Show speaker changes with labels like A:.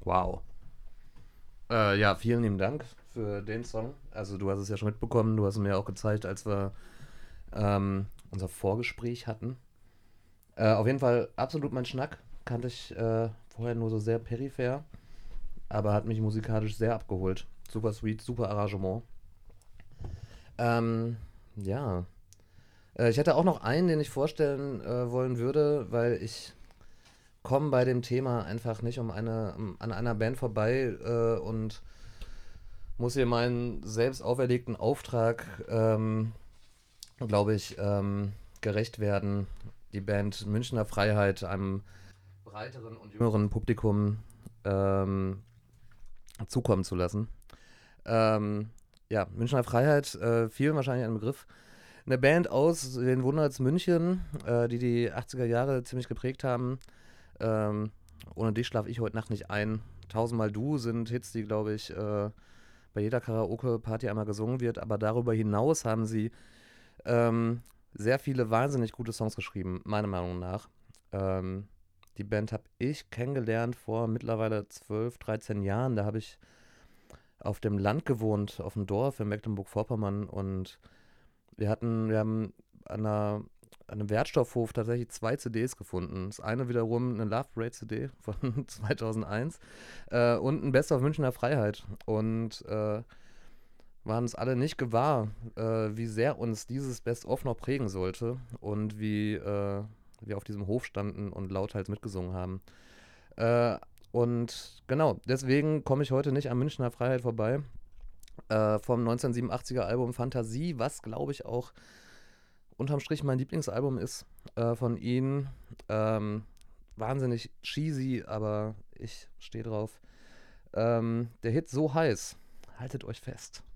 A: Wow. Ja, vielen lieben Dank für den Song. Also du hast es ja schon mitbekommen, du hast es mir auch gezeigt, als wir unser Vorgespräch hatten. Auf jeden Fall absolut mein Schnack. Kannte ich vorher nur so sehr peripher, aber hat mich musikalisch sehr abgeholt. Super sweet, super Arrangement. Ähm, ja. Ich hätte auch noch einen, den ich vorstellen wollen würde, weil ich komme bei dem Thema einfach nicht an einer Band vorbei und muss hier meinen selbst auferlegten Auftrag, glaube ich, gerecht werden, die Band Münchner Freiheit einem breiteren und jüngeren Publikum ähm, zukommen zu lassen. Ähm, ja, Münchner Freiheit, vielen wahrscheinlich ein Begriff. Eine Band aus den Wunderts München, die 80er Jahre ziemlich geprägt haben. Ähm, Ohne dich schlafe ich heute Nacht nicht ein. Tausendmal Du sind Hits, die, glaube ich, bei jeder Karaoke-Party einmal gesungen wird. Aber darüber hinaus haben sie ähm, sehr viele wahnsinnig gute Songs geschrieben, meiner Meinung nach. Ähm, die Band habe ich kennengelernt vor mittlerweile 12, 13 Jahren. Da habe ich auf dem Land gewohnt, auf dem Dorf in Mecklenburg-Vorpommern. Und wir haben an, einer, an einem Wertstoffhof tatsächlich zwei CDs gefunden. Das eine wiederum eine Love Parade CD von 2001 und ein Best of Münchner Freiheit. Und waren uns alle nicht gewahr, wie sehr uns dieses Best-of noch prägen sollte und wie wir auf diesem Hof standen und lauthals mitgesungen haben. Äh, und genau, deswegen komme ich heute nicht am Münchner Freiheit vorbei. Vom 1987er Album Fantasie, was glaube ich auch unterm Strich mein Lieblingsalbum ist von ihnen. Wahnsinnig cheesy, aber ich stehe drauf. Der Hit So heiß. Haltet euch fest.